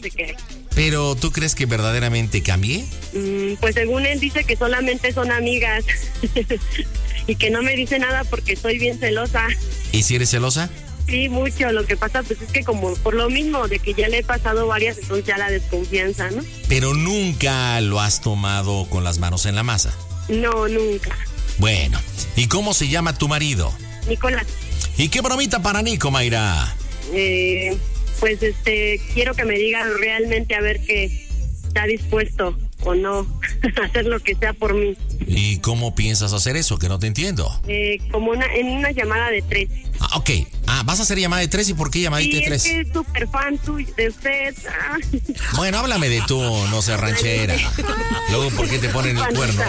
sé qué hay. Pero, ¿tú crees que verdaderamente cambie? Pues según él dice que solamente son amigas y que no me dice nada porque soy bien celosa. ¿Y si eres celosa? Sí, mucho. Lo que pasa pues es que como por lo mismo de que ya le he pasado varias, entonces ya la desconfianza, ¿no? Pero nunca lo has tomado con las manos en la masa. No, nunca. Bueno, ¿y cómo se llama tu marido? Nicolás. ¿Y qué bromita para Nico, Mayra? Pues quiero que me diga realmente a ver que está dispuesto o no a hacer lo que sea por mí. ¿Y cómo piensas hacer eso? Que no te entiendo. Como en una llamada de 3. Ah, ok. ¿Vas a hacer llamada de 3? ¿Y por qué llamadita de 3? Sí, es que es súper fan de usted. Bueno, háblame de tú, no seas ranchera. Luego, ¿por qué te ponen el cuerno,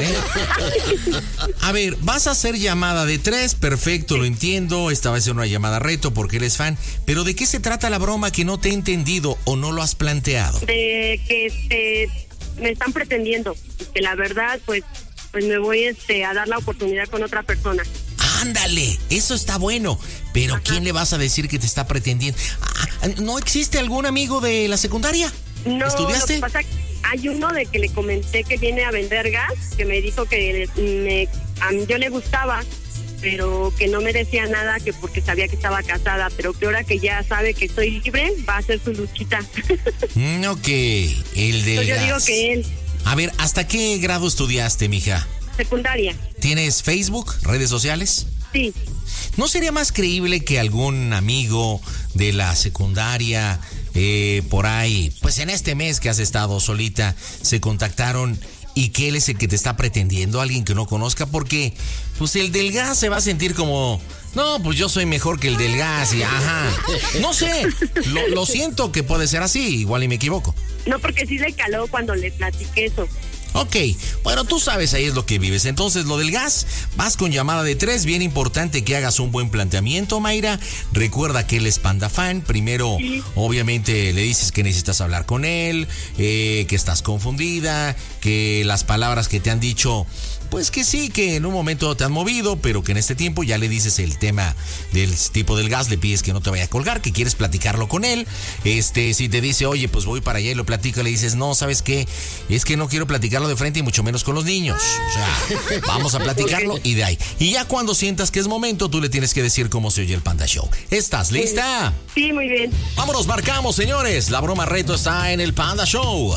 A ver, vas a hacer llamada de 3, perfecto, lo entiendo. Esta va a ser una llamada reto porque eres fan. Pero ¿de qué se trata la broma que no te he entendido o no lo has planteado? De que me están pretendiendo. Que la verdad, pues me voy a dar la oportunidad con otra persona. Ándale, eso está bueno. Pero Ajá. ¿Quién le vas a decir que te está pretendiendo? ¿No existe algún amigo de la secundaria? No, ¿Estudiaste? lo que pasa es que hay uno de que le comenté que viene a vender gas, que me dijo que yo le gustaba, pero que no me decía nada, que porque sabía que estaba casada, pero que ahora que ya sabe que estoy libre, va a hacer su luchita. Ok, el del Yo gas. digo que él. A ver, ¿hasta qué grado estudiaste, mija? Secundaria. ¿Tienes Facebook, redes sociales? Sí. ¿No sería más creíble que algún amigo de la secundaria, por ahí, pues en este mes que has estado solita, se contactaron y que él es el que te está pretendiendo, alguien que no conozca? Porque, pues el del gas se va a sentir como, no, pues yo soy mejor que el del gas y ajá. No sé, lo siento que puede ser así, igual y me equivoco. No, porque sí le caló cuando le platiqué eso. Ok, bueno, tú sabes, ahí es lo que vives. Entonces, lo del gas, vas con llamada de 3. Bien importante que hagas un buen planteamiento, Mayra. Recuerda que él es Panda Fan. Primero, sí. Obviamente, le dices que necesitas hablar con él, que estás confundida, que las palabras que te han dicho, pues que sí, que en un momento te han movido, pero que en este tiempo ya le dices el tema del tipo del gas, le pides que no te vaya a colgar, que quieres platicarlo con él. Si te dice, oye, pues voy para allá y lo platico, le dices, no, ¿sabes qué? Es que no quiero platicarlo de frente y mucho menos con los niños. O sea, vamos a platicarlo y de ahí. Y ya cuando sientas que es momento, tú le tienes que decir cómo se oye el Panda Show. ¿Estás lista? Sí, muy bien. Vámonos, marcamos, señores. La broma reto está en el Panda Show.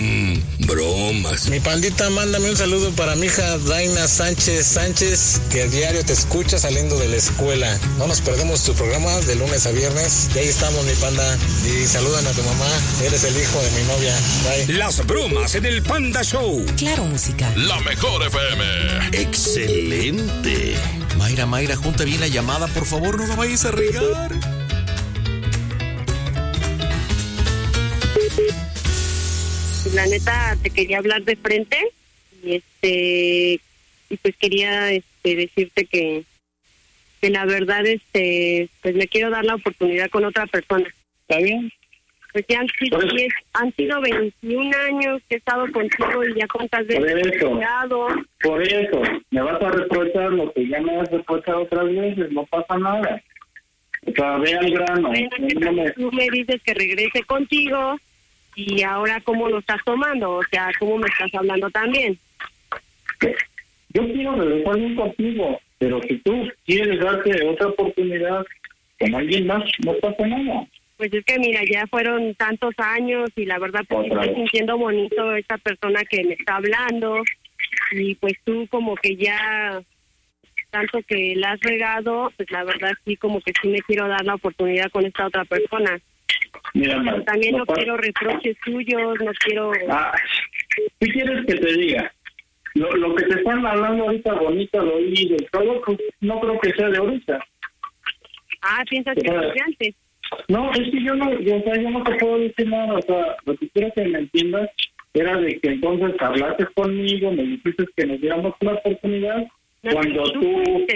Bromas. Mi pandita, mándame un saludo para mi hija Daina Sánchez, que a diario te escucha saliendo de la escuela. No nos perdemos tu programa de lunes a viernes. Y ahí estamos, mi panda. Y saludan a tu mamá. Eres el hijo de mi novia. Bye. Las bromas en el Panda Show. Claro, música. La mejor FM. Excelente. Mayra, junta bien la llamada, por favor, no la vayas a regar. La neta, te quería hablar de frente y pues quería decirte que la verdad pues me quiero dar la oportunidad con otra persona. ¿Está bien? Pues ya han sido 21 años que he estado contigo y ya cuántas veces he cuidado. Por eso, me vas a reprochar lo que ya me has reprochado otras veces, no pasa nada. O sea, ve al grano. Bueno, tú me dices que regrese contigo y ahora cómo lo estás tomando, o sea, cómo me estás hablando también. Yo quiero regresar bien contigo, pero si tú quieres darte otra oportunidad con alguien más, no pasa nada. Pues es que mira, ya fueron tantos años y la verdad pues estoy sintiendo bonito esta persona que me está hablando y pues tú como que ya tanto que la has regado, pues la verdad sí como que sí me quiero dar la oportunidad con esta otra persona. Mira, pero también no quiero reproches tuyos, no quiero... ¿Qué quieres que te diga? Lo que te están hablando ahorita bonito, lo oí del todo, pues no creo que sea de ahorita. ¿Piensas que es de antes? No, es que yo no te puedo decir nada, o sea, lo que quiero que me entiendas era de que entonces hablaste conmigo, me dijiste que nos diéramos una oportunidad, cuando tú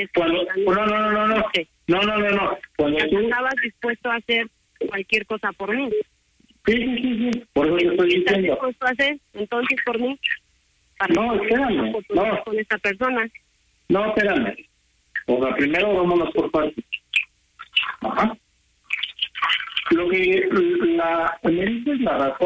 estabas dispuesto a hacer cualquier cosa por mí. Sí, por eso te estoy diciendo. ¿Estás dispuesto a hacer entonces por mí? Espérame, con esta persona. No, espérame. O sea, primero vámonos por partes. Ajá. Lo que me dices la razón.